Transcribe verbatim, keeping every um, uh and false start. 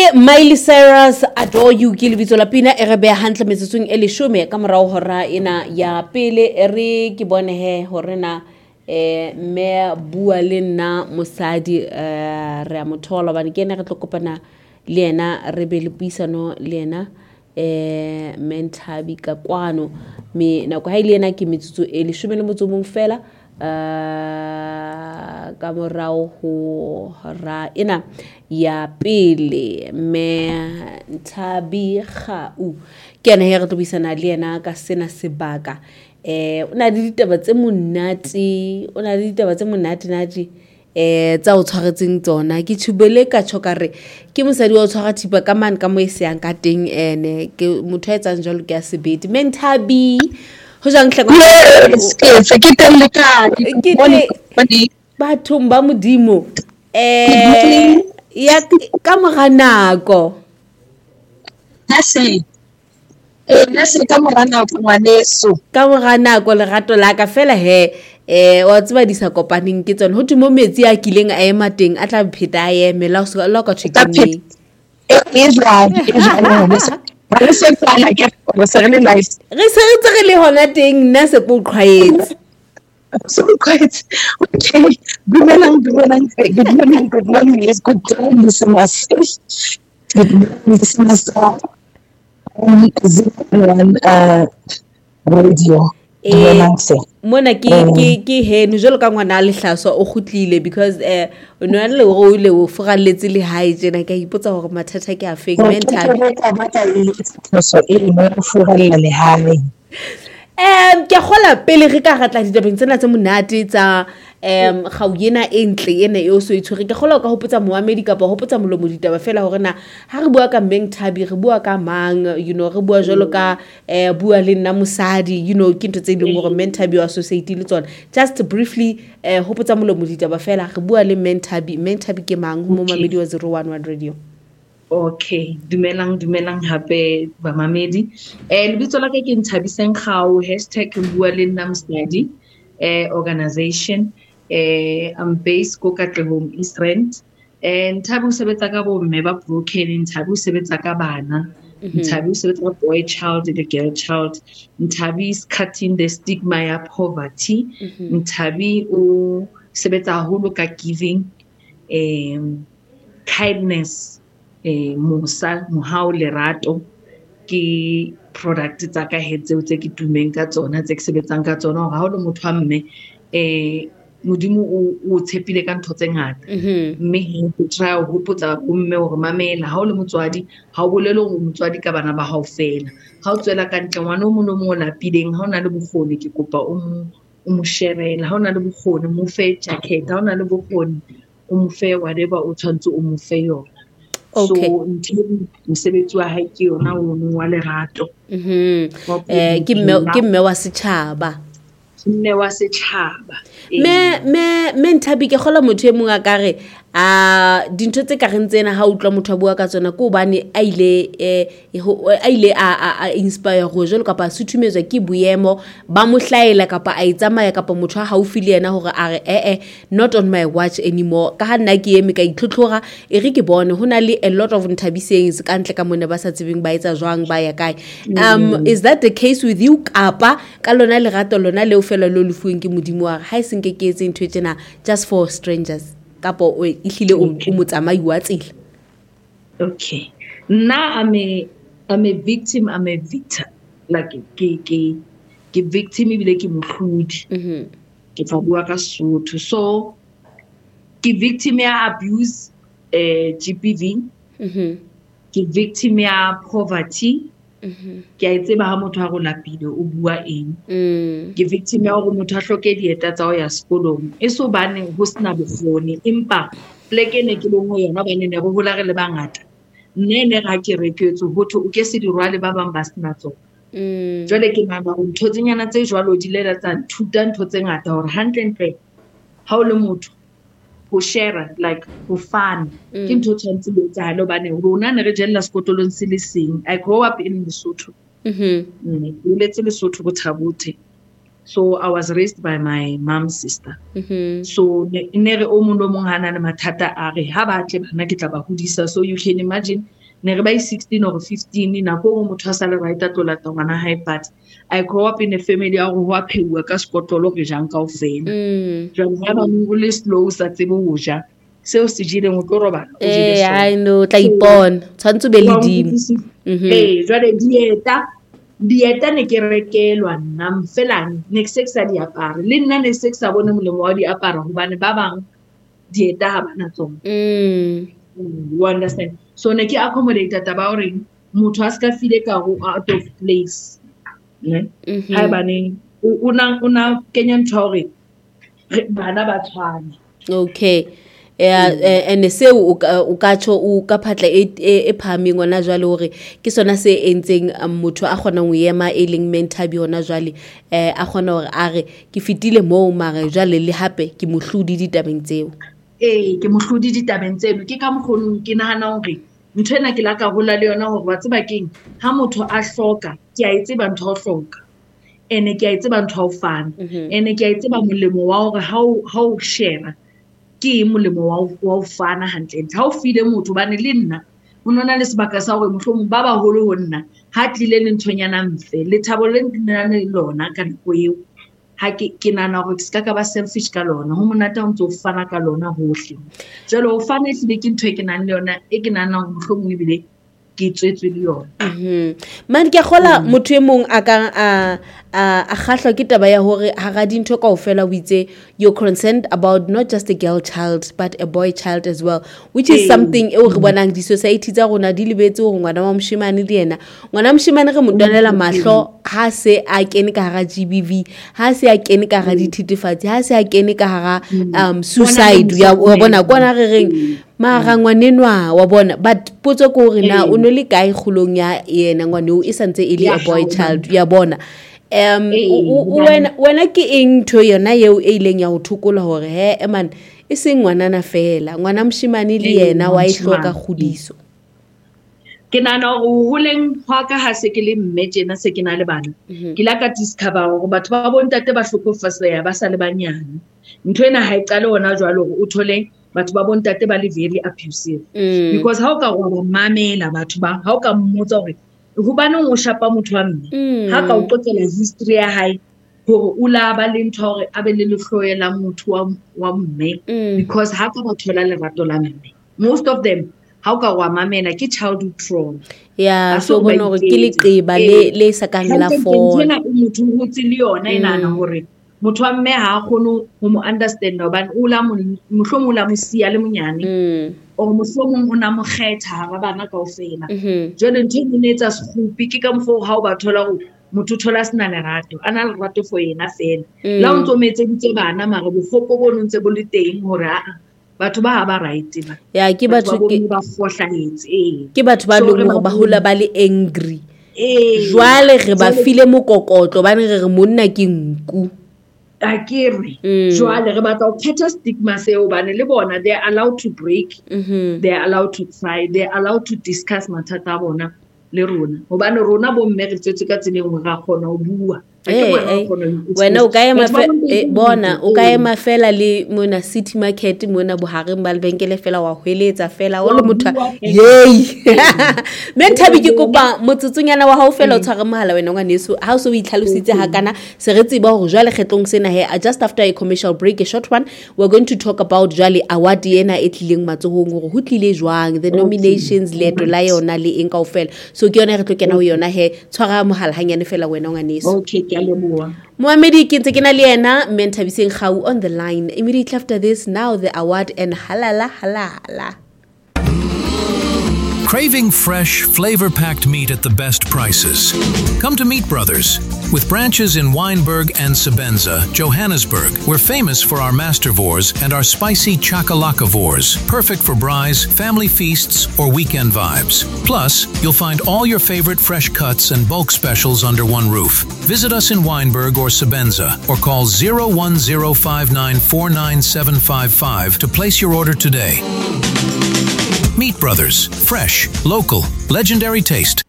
Miley Cyrus Adore You ke lebitso la pina e re beha hantle metsotsong e leshome ka morao hora ena ya pele e re ke bone he hore na eh me bua le nna mosadi eh re a mothola bana ke ene re tlo kopana le ena re be le puisano le ena eh Menthabi ka kwano me na go ha ile ena ke metsotso e leshome le motso mong fela uh ka morao ho ra ena ya pele me Nthabi Kgau ke ena he re tlo buisana le ena ka sena sebaka eh o na le ditaba tse monate o na le ditaba tse monate nati eh tsa o tshwaretseng tsona ke thubele ka tshokare ke mosadi wa o tshwara thipa ka man ka mo e seang ka teng ene ke motho a etsang jalo ke a sebedi Menthabi ho jang hleko ke ke telle ka ke bathong ba modimo eh ya ka mora nako nase eh nase ka mora nako ngwaneso ka mora nako lerato la ka fela he eh wa tseba di sa kopaneng ke tsone ho tumo metsi a kileng a ema teng a tla pheta a eme la so la ka tshekeng e Israel Israel re se tsana ke re se re nice re se re tsere le hona teng nna se po qhwaetse so quite okay good morning good morning good morning good morning yes good morning listeners good morning listeners um uh radio eh mona ke ke ke he no jolo ka ngwana le hlaswa o khutlile because eh o no le go ile o furalletse le hae tsena ka ipotsa hore mathata ke a feng Menthabi so e mo furalla le hae em ke gola pele re ka gatla ditabeng tsena tse monate tsa em gauyena entle ene e o so itshwere ke gola ka hopotsa Mohamedi kapa hopotsa molomo ditaba fela hore na ha re bua ka Menthabi re bua ka mang you know re bua jolo ka eh bua le nna mosadi you know ke ntse tse dileng hore Menthabi wa society le tsona just briefly eh hopotsa molomo ditaba fela re bua le Menthabi Menthabi ke mang ho Mohamedi wa zero one one radio. Okay, dumelang dumelang hape ba mamedi eh lebitso la ka ke Nthabiseng Kgau hashtag bua le nna mosadi eh organization eh I'm based ko Katlehong East Rand and Nthabi o sebetsa ka bo mme ba broken Nthabi o sebetsa ka bana Nthabi o sebetsa ka boy child and girl child Nthabi is cutting the stigma ya poverty Nthabi o sebetsa haholo ka giving um kindness eh musa mohao lerato ke product tsa ka hetseo tse ke tumeng ka tsona tse ke sebetsang ka tsona ha ho le motho a mme eh modimo o tshepile ka ntho tse ngata mme he try ho hopotsa o mme hore mamela ha o le motswadi ha o bolele hore motswadi ka bana ba hao fela ha o tswela ka ntle ngwana o mo no mo lapileng ha o na le bokgoni ke kopa o mo o mo sherela ha o na le bokgoni mo fe jacket ha o na le bokgoni o mo fe whatever o tshwantse o mo fe yona. Okay. So mosebetsi wa hae ke yona o no wa lerato mhm eh ke mme ke mme wa setjhaba mme wa setjhaba me me Menthabi ke gola motho e mong a kare a dintho tse ka rentsena ha utlwa motho a bua ka tsona ko bane a ile eh a ile a inspire go jolo kapa suthumetswa ke boemo ba mohlaela kapa a itsamaya kapa motho a haufi le yena hore a re eh eh not on my watch anymore ka ha nna ke eme ka itlhotlhoga e re ke bone hona le a lot of Nthabi sayings ka ntle ka mone ba sa tsebeng ba etsa jwang ba ya kae um is that the case with you kapa ka lona le rato lona le o fela lo lefueng ke modimo wa ha iseng ke ke etse ntho tsena just for strangers kapo o ihlile o motsamai wa tsela. Okay na I'm a I'm a victim I'm a victim like ke ke ke victim bile ke mohlodi mhm ke fa bua ka Sotho so ke victim ya abuse eh G B V mhm ke victim ya poverty mhm ke a tseba ha motho a go lapile o bua eng mm ke victim ya go motho a hloke dieta tsa o ya sekolong e so bane go sna bofone empa pleke ne ke bongwe yona bane ne go hola re le bangata nne ne ga ke reketse hotho o ke se di rwale ba bang ba sna tsona mm jwale ke mama go ntho tsenyana tse jwalo di lela tsa thuta ntho tse ngata hore hantle ntle ha o le motho ho share like ho fun ke ntho tshwantse le tsalo bane rona ne re jella sekotolong se le seng I grow up in Lesotho mhm ke letse Lesotho go Thabothe so I was raised by my mom's sister mhm so ne re o mo no mong hana le mathata a re ha ba tle bana ke tla ba hodisa so you can imagine ne re ba sixteen or fifteen nako go motho a sa le right a tlola tongwana high party. I grew up in a family ya go wa pheuwa ka skotlolo re jang kaofela jwa ba ba mo le slow sa tsebo go ja seo se jile mo tlo robala o jile so eh I know tla ipona tshwantse be le dimo eh jwa le dieta dieta ne ke rekelwa nna mfelang next sex a diaparo le nna ne sex a bone molemo wa diaparo go bane ba bang dieta ha bana tsona mm you understand so ne ke accommodate taba ore motho a ska file ka go out of place ne ha bane una una Kenyan tori bana ba tshwana okay yeah mm. and se o ka tsho o ka phatla e phami ngwana jwale hore ke sona se entseng motho a gona go ema e leng Mentabi ona jwale eh a gona hore a re ke fitile mo mare jwale le hape ke mohlodi ditabeng tseo eh ke mohlodi ditabeng tseo ke ka mogolong ke nahana hore ntho ena ke la ka gola le yona hore wa tseba keng ha motho a hloka ke a itse ba ntho a hloka ene ke a itse ba ntho a fana ene ke a itse ba molemo wa hore ha ha o share ke molemo wa wa fana hantle ha o file motho bane le nna o nona le sebaka sa hore mohlomong ba ba holo ho nna ha tlile le nthonyana mfe le thabo le nna le lona ka nako eo ha ke ke nana hore ke ska ka ba selfish ka lona ho monata o ntse o fana ka lona hohle jalo o fana hle ke ntho e ke nang le yona e ke nana ho mohlomong ebile ke tswetswe le yona mhm man ke gola motho e mong a ka a a gahla ke taba ya hore ha ga dintho kaofela o itse you're concerned about not just a girl child but a boy child as well, which is something e o re bonang di society tsa rona di lebetse go ngwana wa moshimane le yena ngwana moshimane re motwanela mahlo ha se a kene ka ga G B V ha se a kene ka ga dithitifatsi ha se a kene ka ga um suicide ya bona kwana re reng mara ngwanenwa wa bona but potso ko re na o no le kae khulong ya yena ngwane o isantse e le a boy child ya bona um when when a ke eng to yona yeo e ileng ya go thukola hore he man e seng ngwanana fela ngwana moshimane le yena wa ihloka khudiso ke nana go holeng hwa ka ha se ke le mme jena se ke na le bana ke la ka discover go batho ba bontate ba hlokofasea ba sa le banyane ntho ena ha e qale ona jwalo go o thole batho ba bontate ba le very abusive because ha o ka go mamela batho ba ha o ka mmotsa hore go bana o shapa motho wa mme ha ka o qotela history ya hae hore o la ba le ntho hore a be le lehloela motho wa wa mme because ha ka ba thola le rato la mme most of them how ka wa mamela ke childhood trauma yeah so bona hore ke le qeba le le sakangela for nna motho o tsile yona ina na hore motho wa mme ha gono go mo understand ba o la mohlomong la mosia le monyane o mohlomong o na mo kgetha ba bana kaofela jole ntho e ne tsa sekhupi ke ka mfo ha o ba thola go motho thola sena lerato ana le rato for yena fela la o ntse metse ditse bana mare bofopo bo ntse bo le teng hore a batho ba ha ba right ba ya ke batho ke ba fohlahetse eh ke batho ba leng hore ba hula ba le angry eh jwale re ba file mokokotlo ba ne re re monna ke nku akere jwale re batla o phetha stigma seo bane le bona they are allowed to break they are allowed to cry they are allowed to discuss mathata a bona le rona hobane rona bo mme re tsetse ka tseleng go ga khona o bua wena o ka ema bona o ka ema fela le mona city market mona bohareng ba lebenkele fela wa hweletsa fela o le motho yey Mentabi ke kopa motsutsonyana wa hao fela o tshware mohala wena ngwaneso ha o so o itlhalositse ha kana se re tseba hore jwale kgetlong sena he just after a commercial break a short one we're going to talk about jwale award ena e tlileng matsohong hore ho tlile jwang the nominations leto la yona le eng kaofela so ke yona re tlo kena ho yona he tshwara mohala hanyane fela wena ngwaneso okay ke a leboha Mohamedi ke ntse ke na le yena Mentabi Sengkhau on the line immediately after this now the award and halala halala. Craving fresh, flavor-packed meat at the best prices? Come to Meat Brothers. With branches in Wynberg and Sebenza, Johannesburg, we're famous for our mastervores and our spicy chakalakavores, perfect for braais, family feasts, or weekend vibes. Plus, you'll find all your favorite fresh cuts and bulk specials under one roof. Visit us in Wynberg or Sebenza or call zero one zero five nine four nine seven five five to place your order today. Meat Brothers. Fresh, local, legendary taste.